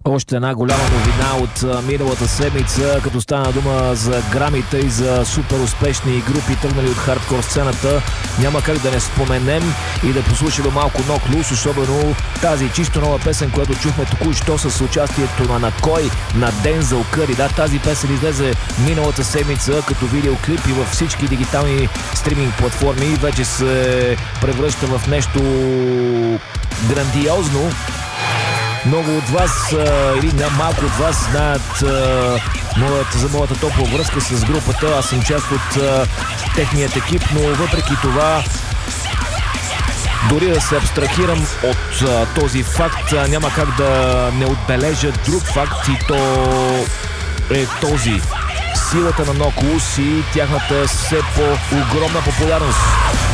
Още една голяма новина от миналата седмица, като стана дума за грамите и за супер успешни групи, тръгнали от хардкор сцената. Няма как да не споменем и да послушаме малко No Clues, особено тази чисто нова песен, която чухме току-що с участието на Накой, на Дензел Къри. Да, тази песен излезе миналата седмица като видеоклип и във всички дигитални стриминг платформи. Вече се превръща в нещо грандиозно. Много от вас, или малко от вас знаят за моята топла връзка с групата. Аз съм част от техният екип, но въпреки това, дори да се абстрахирам от този факт, няма как да не отбележа друг факт, и то е този. Силата на No Clues и тяхната все по-огромна популярност.